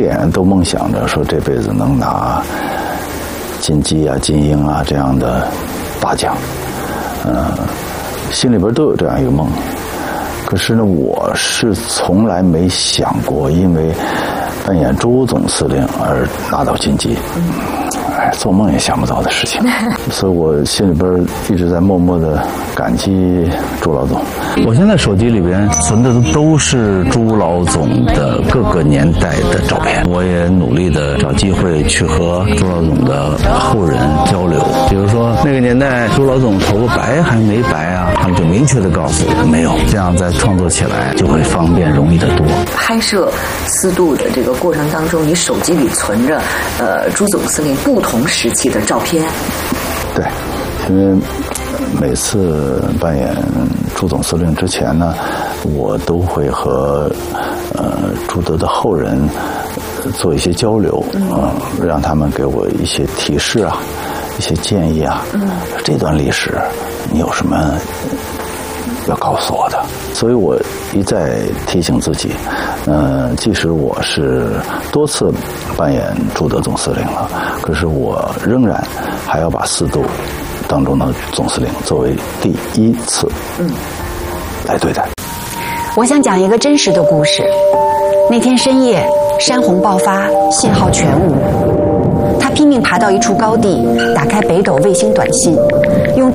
演员都梦想着说这辈子能拿金鸡啊、金鹰啊这样的大奖，心里边都有这样一个梦。可是呢，我是从来没想过因为扮演朱总司令而拿到金鸡，做梦也想不到的事情。所以我心里边一直在默默的感激朱老总。我现在手机里边存的都是朱老总的各个年代的照片，我也努力的找机会去和朱老总的后人交流。比如说那个年代朱老总头发白还没白啊，他们就明确的告诉我没有，这样在创作起来就会方便容易得多。 拍摄四渡的这个过程当中，你手机里存着朱总司令不同时期的照片。 对，因为每次扮演朱总司令之前呢，我都会和朱德的后人做一些交流，让他们给我一些提示啊，一些建议啊。这段历史你有什么要告诉我的？所以我一再提醒自己，即使我是多次扮演朱德总司令了，可是我仍然还要把四渡当中的总司令作为第一次来对待。 我想讲一个真实的故事。那天深夜，山洪爆发，信号全无。他拼命爬到一处高地，打开北斗卫星短信，用